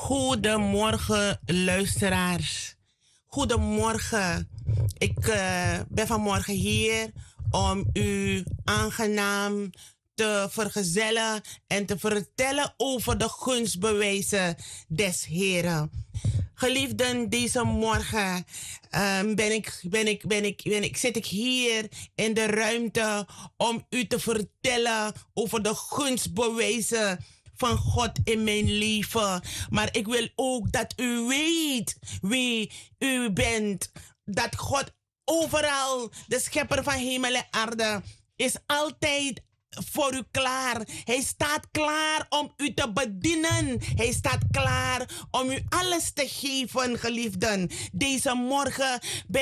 Goedemorgen, luisteraars. Goedemorgen. Ik ben vanmorgen hier om u aangenaam te vergezellen en te vertellen over de gunstbewijzen des Heren. Geliefden, deze morgen zit ik hier in de ruimte om u te vertellen over de gunstbewijzen van God in mijn leven. Maar ik wil ook dat u weet wie u bent. Dat God overal, de schepper van hemel en aarde, is altijd voor u klaar. Hij staat klaar om u te bedienen. Hij staat klaar om u alles te geven, geliefden. Deze morgen ben